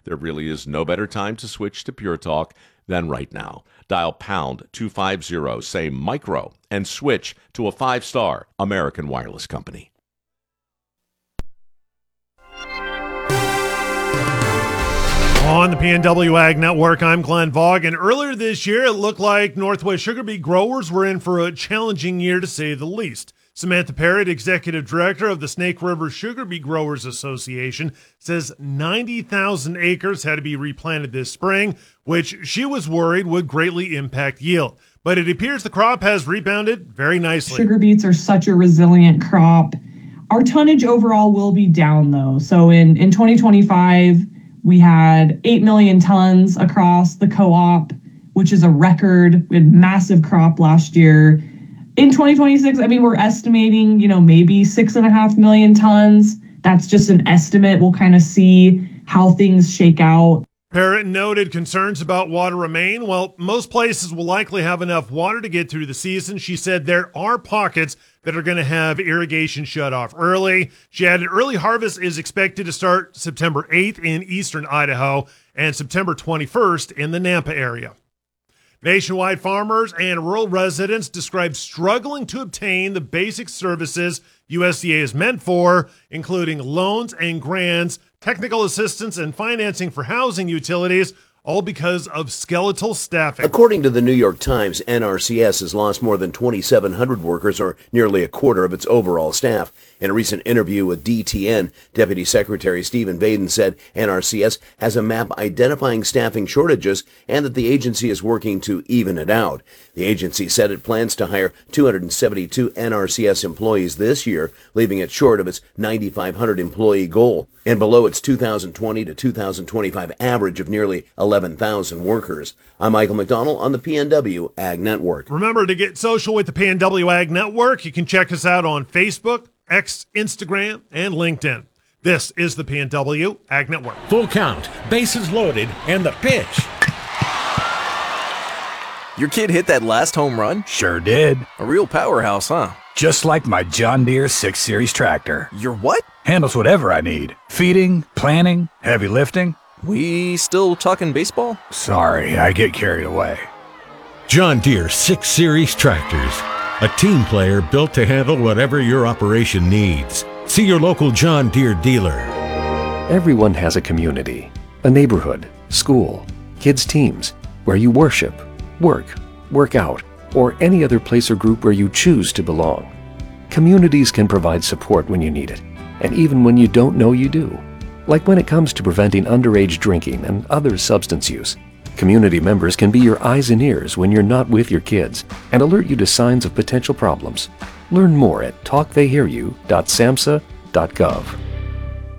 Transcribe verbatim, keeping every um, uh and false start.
There really is no better time to switch to Pure Talk than right now. Dial pound two fifty, say micro, and switch to a five-star American Wireless company. On the P N W Ag Network, I'm Glenn Vaughn, and earlier this year, it looked like Northwest sugar beet growers were in for a challenging year, to say the least. Samantha Parrott, Executive Director of the Snake River Sugar Beet Growers Association, says ninety thousand acres had to be replanted this spring, which she was worried would greatly impact yield. But it appears the crop has rebounded very nicely. Sugar beets are such a resilient crop. Our tonnage overall will be down, though. So in, in twenty twenty-five, we had eight million tons across the co-op, which is a record. We had massive crop last year. In twenty twenty-six, I mean, we're estimating, you know, maybe six and a half million tons. That's just an estimate. We'll kind of see how things shake out. Parrott noted concerns about water remain. Well, most places will likely have enough water to get through the season. She said there are pockets that are going to have irrigation shut off early. She added early harvest is expected to start September eighth in eastern Idaho and September twenty-first in the Nampa area. Nationwide farmers and rural residents describe struggling to obtain the basic services U S D A is meant for, including loans and grants, technical assistance, and financing for housing utilities, all because of skeletal staffing. According to the New York Times, N R C S has lost more than twenty-seven hundred workers, or nearly a quarter of its overall staff. In a recent interview with D T N, Deputy Secretary Stephen Vaden said N R C S has a map identifying staffing shortages and that the agency is working to even it out. The agency said it plans to hire two hundred seventy-two N R C S employees this year, leaving it short of its ninety-five hundred employee goal and below its two thousand twenty to two thousand twenty-five average of nearly eleven thousand workers. I'm Michael McDonald on the P N W Ag Network. Remember to get social with the P N W Ag Network. You can check us out on Facebook, X, Instagram, and LinkedIn. This is the P N W Ag Network. Full count, bases loaded, and the pitch. Your kid hit that last home run? Sure did. A real powerhouse, huh? Just like my John Deere six series tractor. Your what? Handles whatever I need. Feeding, planting, heavy lifting. We still talking baseball? Sorry, I get carried away. John Deere six series tractors. A team player built to handle whatever your operation needs. See your local John Deere dealer. Everyone has a community, a neighborhood, school, kids' teams, where you worship, work, work out, or any other place or group where you choose to belong. Communities can provide support when you need it, and even when you don't know you do. Like when it comes to preventing underage drinking and other substance use. Community members can be your eyes and ears when you're not with your kids and alert you to signs of potential problems. Learn more at talk they hear you dot samhsa dot gov.